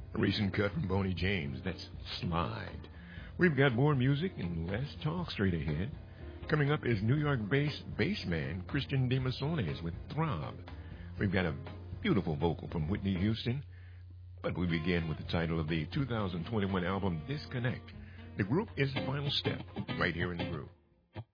A recent cut from Boney James. That's Slide. We've got more music and less talk straight ahead. Coming up is New York-based bassman Christian DeMassones with Throb. We've got a beautiful vocal from Whitney Houston. But we begin with the title of the 2021 album, Disconnect. The group is Final Step, right here in the Groove.